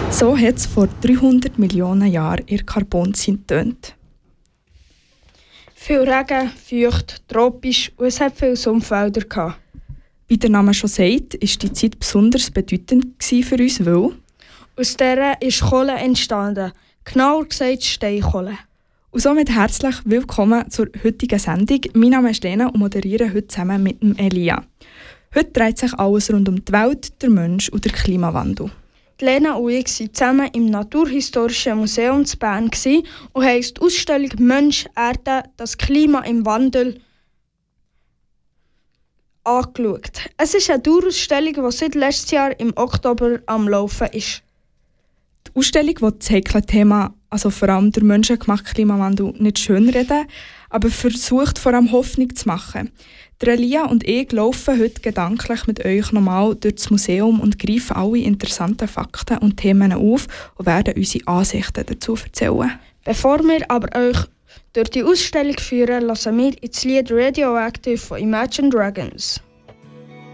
So hat es vor 300 Millionen Jahren in Karbonzeit getönt. Viel Regen, feucht, tropisch und es hat viele Sumpfwälder gehabt. Wie der Name schon sagt, war die Zeit besonders bedeutend für uns, weil aus der ist Kohle entstanden, genauer gesagt Steinkohle. Und somit herzlich willkommen zur heutigen Sendung. Mein Name ist Lena und moderiere heute zusammen mit dem Elia. Heute dreht sich alles rund um die Welt, der Mensch und den Klimawandel. Lena und ich waren zusammen im Naturhistorischen Museum zu Bern und haben die Ausstellung «Mensch, Erde, das Klima im Wandel» angeschaut. Es ist eine Dauerausstellung, die seit letztes Jahr im Oktober am Laufen ist. Die Ausstellung will das heikle Thema, also vor allem der menschengemachte Klimawandel, nicht schönreden, aber versucht vor allem Hoffnung zu machen. Elia und ich laufen heute gedanklich mit euch nochmal durch das Museum und greifen alle interessanten Fakten und Themen auf und werden unsere Ansichten dazu erzählen. Bevor wir aber euch durch die Ausstellung führen, lassen wir ins Lied «Radioactive» von Imagine Dragons.